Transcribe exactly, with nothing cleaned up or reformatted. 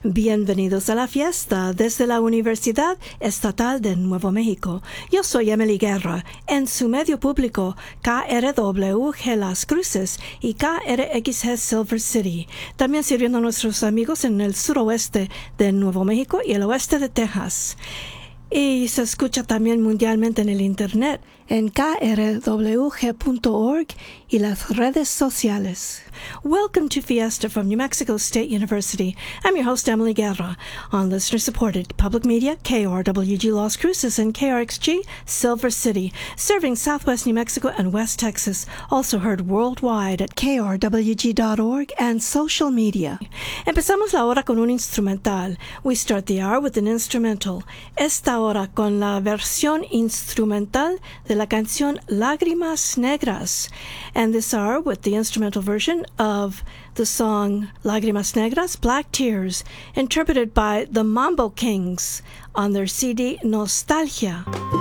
Bienvenidos a la fiesta desde la Universidad Estatal de Nuevo México. Yo soy Emily Guerra, en su medio público K R W G Las Cruces y K R X G Silver City, también sirviendo a nuestros amigos en el suroeste de Nuevo México y el oeste de Texas. Y se escucha también mundialmente en el internet en K R W G punto org y las redes sociales. Welcome to Fiesta from New Mexico State University. I'm your host, Emily Guerra, on listener-supported public media, K R W G Las Cruces and K R X G Silver City, serving southwest New Mexico and West Texas, also heard worldwide at K R W G dot org and social media. Empezamos la hora con un instrumental. We start the hour with an instrumental. Esta hora con la versión instrumental de la canción Lágrimas Negras, and this hour with the instrumental version of the song Lágrimas Negras, Black Tears, interpreted by the Mambo Kings on their C D Nostalgia.